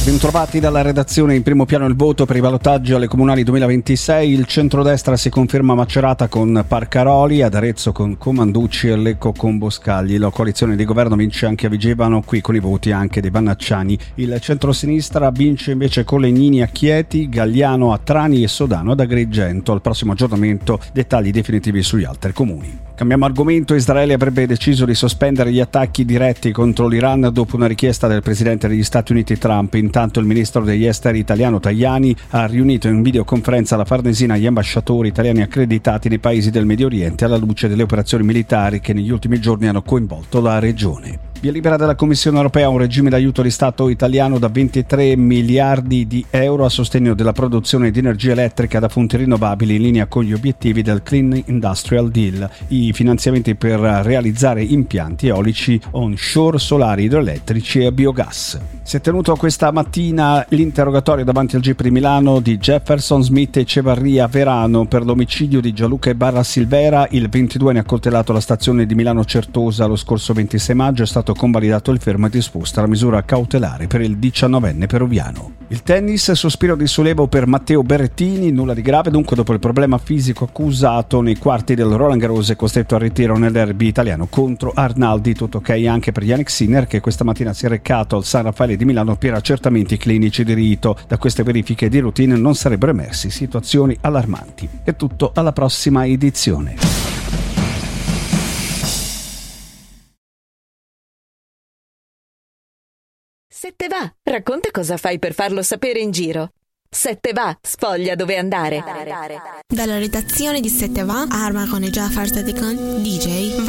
Bentrovati dalla redazione. In primo piano il voto per i ballottaggi alle comunali 2026. Il centrodestra si conferma Macerata con Parcaroli, ad Arezzo con Comanducci e Lecco con Boscagli. La coalizione di governo vince anche a Vigevano, qui con i voti anche dei Bannacciani. Il centrosinistra vince invece con Legnini a Chieti, Galliano a Trani e Sodano ad Agrigento. Al prossimo aggiornamento dettagli definitivi sugli altri comuni. Cambiamo argomento. Israele avrebbe deciso di sospendere gli attacchi diretti contro l'Iran dopo una richiesta del presidente degli Stati Uniti Trump. Intanto il ministro degli esteri italiano Tajani ha riunito in videoconferenza alla Farnesina gli ambasciatori italiani accreditati nei paesi del Medio Oriente alla luce delle operazioni militari che negli ultimi giorni hanno coinvolto la regione. Via libera della Commissione europea un regime d'aiuto di Stato italiano da 23 miliardi di euro a sostegno della produzione di energia elettrica da fonti rinnovabili in linea con gli obiettivi del Clean Industrial Deal. I finanziamenti per realizzare impianti eolici onshore, solari, idroelettrici e biogas. Si è tenuto questa mattina l'interrogatorio davanti al GIP di Milano di Jefferson, Smith e Cevarria Verano per l'omicidio di Gianluca Ibarra Silvera. Il 22enne accoltellato alla stazione di Milano Certosa lo scorso 26 maggio è stato convalidato il fermo e disposta la misura cautelare per il 19enne peruviano. Il tennis, sospiro di sollievo per Matteo Berrettini, nulla di grave dunque dopo il problema fisico accusato nei quarti del Roland Garros e costretto al ritiro nel derby italiano contro Arnaldi. Tutto ok anche per Jannik Sinner, che questa mattina si è recato al San Raffaele di Milano per accertamenti clinici di rito. Da queste verifiche di routine non sarebbero emersi situazioni allarmanti. È tutto, alla prossima edizione. Se te va, racconta cosa fai per farlo sapere in giro. Se te va, sfoglia dove andare. Dalla redazione di Se te va, Arma con Jafar Sadikan, DJ